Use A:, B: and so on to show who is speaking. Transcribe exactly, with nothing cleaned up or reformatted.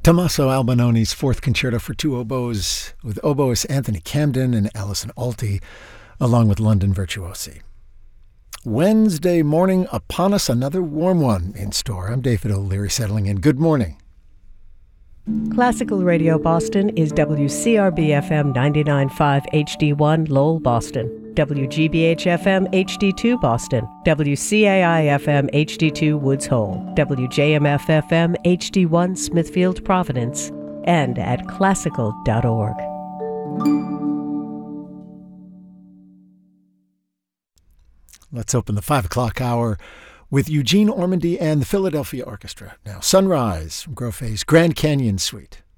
A: Tommaso Albanone's Fourth Concerto for Two Oboes with oboist Anthony Camden and Alison Alty, along with London Virtuosi. Wednesday morning upon us, another warm one in store. I'm David O'Leary settling in. Good morning.
B: Classical Radio Boston is W C R B F M ninety-nine point five H D one Lowell, Boston, W G B H F M H D two Boston, W C A I F M H D two Woods Hole, W J M F F M H D one Smithfield, Providence, and at classical dot org.
A: Let's open the five o'clock hour with Eugene Ormandy and the Philadelphia Orchestra. Now, Sunrise from Grofé's Grand Canyon Suite.